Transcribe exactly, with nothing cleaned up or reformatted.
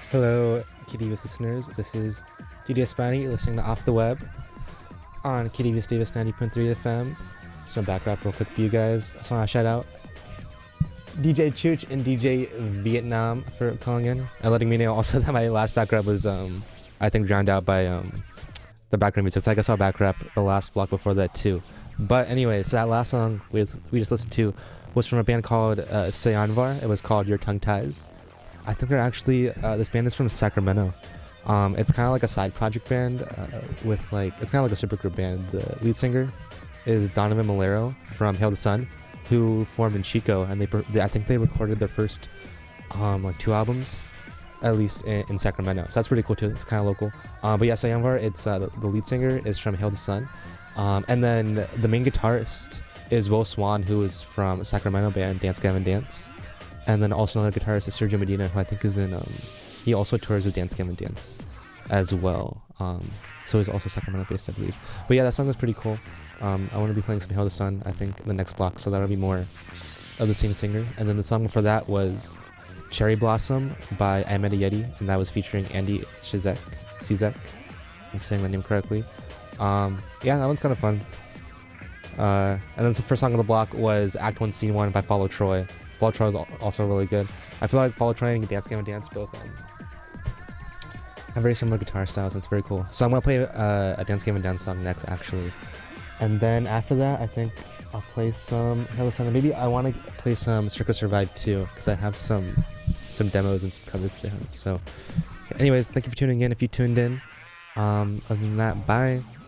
Hello, K D V S listeners. This is D J Spiny. You're listening to Off the Web on K D V S Davis ninety point three F M. Just gonna back rap real quick for you guys. I just want to shout out D J Chooch and D J Vietnam for calling in and letting me know also that my last back rap was, um, I think, drowned out by um, the background music. So I guess I'll back rap the last block before that too. But anyway, so that last song we we just listened to was from a band called uh, Sayanvar. It was called Your Tongue Ties. I think they're actually, uh, this band is from Sacramento. Um, it's kind of like a side project band uh, with like, it's kind of like a supergroup band. The lead singer is Donovan Malero from Hail the Sun, who formed in Chico, and they, they I think they recorded their first um, like two albums, at least in, in Sacramento. So that's pretty cool too. It's kind of local. Um, but yeah, Sayanvar, it's uh, the, the lead singer is from Hail the Sun, um, and then the main guitarist is Will Swan, who is from Sacramento band Dance Gavin Dance. And then also another guitarist is Sergio Medina, who I think is in, um, he also tours with Dance Gavin Dance as well. Um, so he's also Sacramento based, I believe. But yeah, that song was pretty cool. Um, I want to be playing some Hail the Sun, I think, in the next block, so that'll be more of the same singer. And then the song before that was Cherry Blossom by Ahmed Yeti, and that was featuring Andy Shizek, Cizek, if I'm saying that name correctly. Um, yeah, that one's kind of fun. Uh, and then the first song on the block was Act one, Scene one by Follow Troy. Follow Troy is also really good. I feel like Follow Troy and Dance Gavin Dance both um, have very similar guitar styles. It's very cool. So I'm gonna play uh, a Dance Gavin Dance song next, actually. And then after that, I think I'll play some Hail the Sun. Maybe I want to play some Circus Survive too, because I have some some demos and some covers there. So, anyways, thank you for tuning in. If you tuned in, um, other than that, bye.